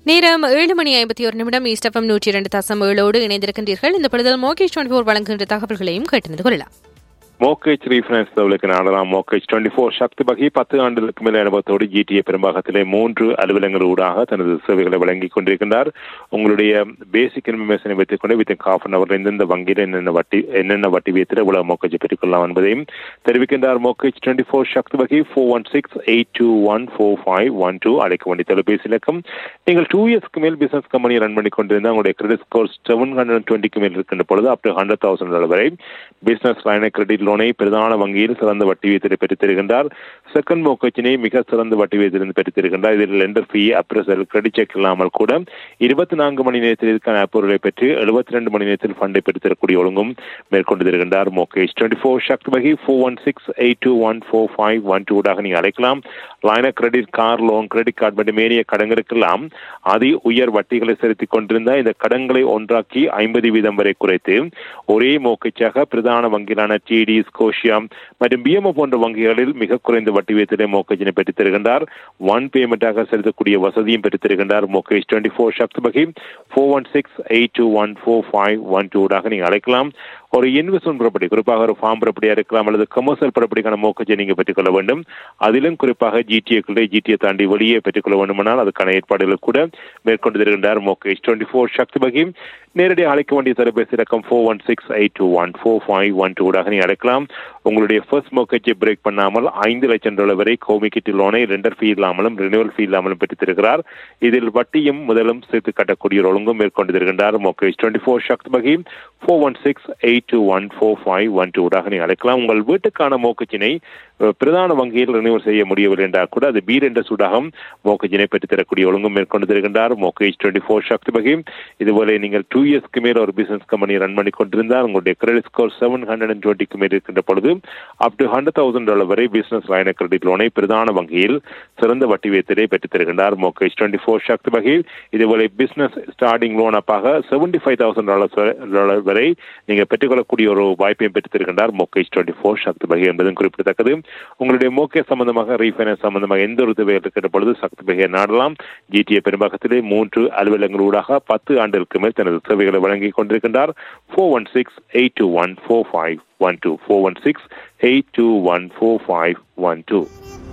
நேரம் 7:51 east FM 102.7 இணைந்திருக்கின்றீர்கள். இந்த பொழுதில் மோகேஷ் 24 வழங்குகின்ற தகவல்களையும் கேட்டறிந்து கொள்ளலாம். மோகேஜ் ரீஃபைனான்ஸ் தகவலுக்கு நாடலாம். மோகேஜ் 24 சக்தி வகை 10 ஆண்டுகளுக்கு மேல் அனுபவத்தோடு ஜிடிஏ பெரும்பாகத்திலே 3 அலுவலகங்கள் ஊடாக தனது சேவைகளை வழங்கிக் கொண்டிருக்கின்றார். உங்களுடைய பேசிக் இன்ஃபர்மேஷனை வைத்துக் கொண்டு வித்தின் ஹாஃப் அன் அவர் எந்தெந்த வங்கியில் என்னென்ன வட்டி வீதத்தில் இவ்வளவு மோகேஜை பெற்றுக்கொள்ளலாம் என்பதையும் தெரிவிக்கின்றார். மோகேஜ் 24 சக்தி வகை 416-821-4512 அழைக்க வேண்டிய தொலைபேசி இலக்கம். நீங்கள் 2 இயர்ஸ்க்கு மேல் பிசினஸ் கம்பெனியை ரன் பண்ணி கொண்டிருந்தால் உங்களுடைய கிரெடிட் ஸ்கோர் 720க்கு மேல் இருக்கின்ற பொழுது அப் டு $100,000 வரை பிசினஸ் லைனை கிரெடிட் லோனை பிரதான வங்கியில் சிறந்த வட்டி வீதத்தை பெற்றுத் தருகின்றார். செகண்ட் மோகேஜினை மிக சிறந்த வட்டி வீதத்திலிருந்து பெற்றுத் தருகின்றார். இதில் லெண்டர் ஃபீ, அப்ரசல், கிரெடிட் செக் இல்லாமல் கூட 24 மணி நேரத்தில் இதற்கான அப்ரூவலை பெற்று 72 மணி நேரத்தில் ஃபண்டை பெற்றுத் தரக்கூடிய ஒழுங்கும் மேற்கொண்டு தருகின்றார். மோகேஜ் 24 சக்தி வகை 416-821-4512 ஊடாக நீங்கள் அழைக்கலாம். லைன credit, car loan, credit card மற்றும் ஏனைய கடன்களுக்கெல்லாம் அதி உயர் வட்டிகளை செலுத்திக் கொண்டிருந்தால் இந்த கடன்களை ஒன்றாக்கி 50% வரை குறைத்து ஒரே மோகேஜாக பிரதான வங்கியிலான டிடி, ஸ்கோஷியா மற்றும் பிஎம்ஓ போன்ற வங்கிகளில் மிக குறைந்த வட்டி வீதத்திலே மோகேஜினை பெற்றுத் தருகின்றார். ஒன் பேமெண்டாக செலுத்தக்கூடிய வசதியும் பெற்றுத் தருகின்றார். மோகேஜ் 24 சக்தி வகை 416-821-4512 ஊடாக நீங்கள் அழைக்கலாம். ஒரு இன்வெஸ்ட்மெண்ட் ப்ராப்பர்ட்டி, குறிப்பாக ஒரு ஃபார்ம் ப்ராப்பர்ட்டியா இருக்கலாம் அல்லது கமர்ஷியல் ப்ராப்பர்ட்டிக்கான மோகேஜை நீங்கள் பெற்றுக்கொள்ள வேண்டும். அதிலும் குறிப்பாக ஜிடிஏ தாண்டி வெளியே பெற்றுக்கொள்ள வேண்டுமானால் அதுக்கான ஏற்பாடுகள் கூட மேற்கொண்டு தருகின்றார். மோகேஜ் 24 சக்தி வகை நேரடியாக அழைக்க வேண்டிய தொலைபேசி இலக்கம் 416-821-4512 ஊடாக நீங்கள் அழைக்கலாம். உங்களுடைய ஃபர்ஸ்ட் மோகேஜை பிரேக் பண்ணாமல் $5 லட்சம் வரை ஹோமிகிட்டி லோனை ரெண்டர் ஃபீ இல்லாமலும் ரினிவல் ஃபீ இல்லாமலும் பெற்றுத் தருகிறார். இதில் வட்டியும் முதலும் சேர்த்து கட்டக்கூடிய ஒழுங்கும் மேற்கொண்டு தருகின்றார். மோகேஜ் 24 சக்தி வகை 416-821-4512 ஊடாக நீங்கள் அழைக்கலாம். உங்கள் வீட்டுக்கான மோகேஜினை பிரதான வங்கியில் ரினிவல் செய்ய முடியவில்லை என்றால் கூட அது பீர் என்ற சூடாகம் மோகேஜினை பெற்றுத் தரக்கூடிய ஒழுங்கும் மேற்கொண்டு தருகின்றார். மோகேஜ் 24 சக்தி வகை இதுபோல நீங்கள் 2 இயர்ஸ்க்கு மேல் ஒரு பிசினஸ் கம்பெனி ரன் பண்ணி கொண்டிருந்தால் உங்களுடைய கிரெடிட் ஸ்கோர் 720க்கு மேல் இருக்கின்ற பொழுது அப் டு $100,000 வரை பிசினஸ் லைன கிரெடிட் லோனை பிரதான வங்கியில் சிறந்த வட்டி வீதத்திலே பெற்றுத் தருகின்றார். மோகேஜ் 24 சக்தி வகை இதுபோல பிசினஸ் ஸ்டார்டிங் லோன் அப்பாக $75,000 வரை நீங்கள் பெற்றுக்கொள்ளக்கூடிய ஒரு வாய்ப்பையும் பெற்றுத் தருகின்றார். மோகேஜ் 24 சக்தி வகை என்பதும் குறிப்பிடத்தக்கது. உங்களுடைய மோகேஜ் சம்பந்தமாக, ரீஃபைனான்ஸ் சம்பந்தமாக எந்த ஒரு தேவைகள் இருக்கின்ற பொழுது சக்தி வகையை நாடலாம். ஜிடிஏ பெரும்பாகத்திலே 3 அலுவலகங்களூடாக 10 ஆண்டுகளுக்கு மேல் தனது சேவைகளை வழங்கிக் கொண்டிருக்கின்றார். 416-821-4512 416-821-4512.